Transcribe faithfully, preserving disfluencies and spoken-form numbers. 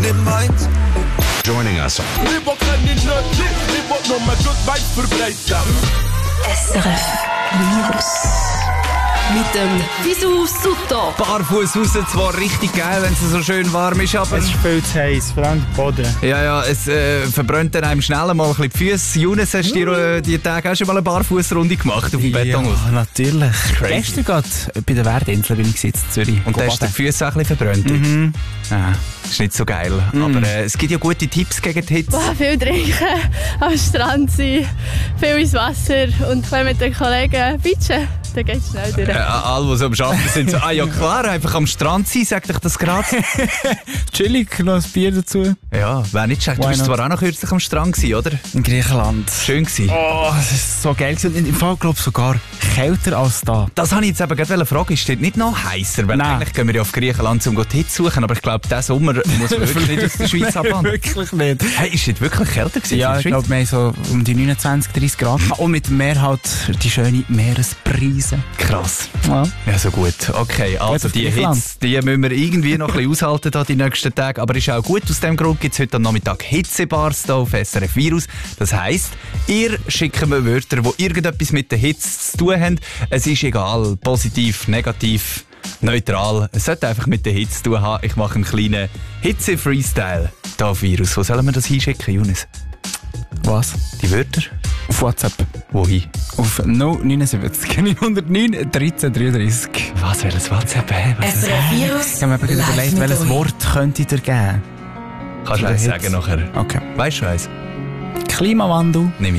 nicht meins. Joining us. Lieber kann ich nicht, lieber nur mal gut weit verbreiten. S R F Virus. Mit dem Wieso Sutto. Barfuß raus, zwar richtig geil, wenn es so schön warm ist, aber... Es ist viel zu heiß, vor allem der Boden. Ja, ja, es äh, verbrennt dann einem schnell mal ein bisschen die Füße. Jonas, hast du dir äh, die Tage auch schon mal eine Barfußrunde gemacht auf dem Beton? Ja, natürlich. Crazy. Gestern gerade bei der Werdinsel bin ich in Zürich. Und da hast du die Füße auch ein bisschen verbrannt. Mhm. Ah, ist nicht so geil. Mhm. Aber äh, es gibt ja gute Tipps gegen die Hitze. Boah, viel trinken, am Strand sein, viel ins Wasser und wenn mit den Kollegen bitchen, dann geht es schnell durch. Äh, alle, die so am Arbeiten sind, so, ah ja klar, einfach am Strand sein, sag dich das gerade. Chillig, noch ein Bier dazu. Ja, wäre nicht schlecht. Du Why bist not? zwar auch noch kürzlich am Strand gewesen, oder? In Griechenland. Schön gewesen. Oh, das war so geil. Und im Fall, glaube ich, sogar kälter als da. Das wollte ich jetzt eben gerade fragen. Ist das nicht noch heißer? Weil Nein. eigentlich gehen wir ja auf Griechenland, um die Hitze zu suchen. Aber ich glaube, diesen Sommer muss man wirklich nicht aus der Schweiz abwandern. Wirklich nicht. Hey, ist das wirklich kälter gewesen Ja, in ich der Schweiz? glaube, wir haben so um die neunundzwanzig, dreißig Grad. Und mit dem Meer halt die schöne Meeresbrise. Krass. Ja. Ja, so gut. Okay, also auf die Griechenland. Hitze, die müssen wir irgendwie noch ein bisschen aushalten da die nächsten Tage. Aber ist auch gut. Aus dem Grund gibt es heute am Nachmittag Hitzebars hier auf S R F Virus. Das heisst, ihr schickt mir Wörter, die irgendetwas mit der Hitze zu tun haben. Es ist egal, positiv, negativ, neutral. Es sollte einfach mit der Hitze zu tun haben. Ich mache einen kleinen Hitze-Freestyle hier auf Virus. Wo sollen wir das hinschicken, Jonas? Was? Die Wörter? Auf WhatsApp. Wohin? Auf null neun sieben null null neun dreizehn dreiunddreißig. Was, welches WhatsApp? Hä? Was S R F Virus. Ich habe mir gerade überlegt, welches Wort könnte ich dir geben? kannst du Zu der eins Hitze. sagen nachher? Okay. Weißt du eins? Klimawandel. Nimm